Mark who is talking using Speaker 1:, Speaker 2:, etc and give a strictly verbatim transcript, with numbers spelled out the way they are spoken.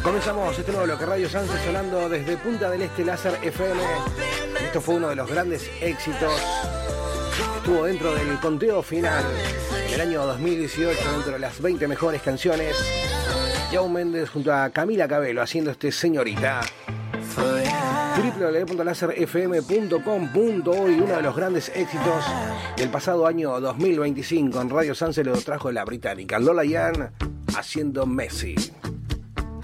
Speaker 1: Comenzamos este nuevo bloque Radio Sanse sonando desde Punta del Este Láser F M. Esto fue uno de los grandes éxitos. Estuvo dentro del conteo final del año dos mil dieciocho, dentro de las veinte mejores canciones. Shawn Mendes junto a Camila Cabello haciendo este Señorita. doble u doble u doble u punto láser f m punto com punto uy, uno de los grandes éxitos del pasado año dos mil veinticinco. En Radio Sanse lo trajo la británica Lola Young haciendo Messi.